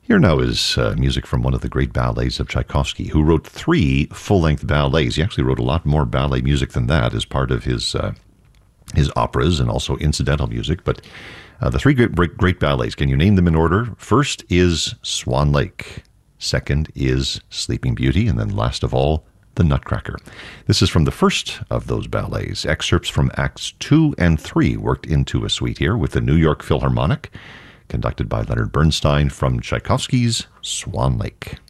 Here now is music from one of the great ballets of Tchaikovsky, who wrote 3 full-length ballets. He actually wrote a lot more ballet music than that as part of his operas and also incidental music. But the 3 great ballets, can you name them in order? First is Swan Lake. Second is Sleeping Beauty. And then last of all, The Nutcracker. This is from the first of those ballets. Excerpts from Acts 2 and 3 worked into a suite here with the New York Philharmonic, conducted by Leonard Bernstein from Tchaikovsky's Swan Lake.